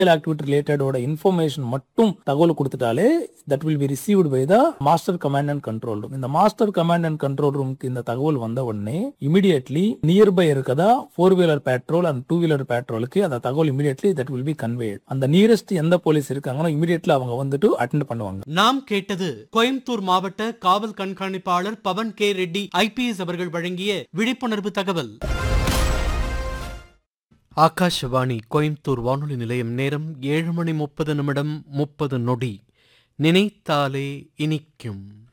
Activity ரிலேட்டடோட information மட்டும் தகவல் கொடுத்துட்டாலே that will be received by the master command and control room. இந்த master command and control ரூமுக்கு இந்த தகவல் வந்த உடனே இமிடியட்லி நியர்பை இருக்கதா 4-வீலர் பேட்ரோல் அண்ட் 2-வீலர் பேட்ரோலுக்கு அந்த தகவல் immediately that will be conveyed. அந்த நியரஸ்ட் எந்த போலீஸ் இருக்காங்களோ இமிடியட்லி அவங்க வந்துட்டு அட்டெண்ட் பண்ணுவாங்க. நாம் கேட்டது கோயம்புத்தூர் மாவட்ட காவல் கண்காணிப்பாளர் பவன் கே ரெட்டி ஐபிஎஸ் அவர்கள் வழங்கிய விழிப்புணர்வு தகவல். ஆகாஷவாணி கோயம்புத்தூர் வானொலி நிலையம். நேரம் 7:30 நினைத்தாலே இனிக்கும்.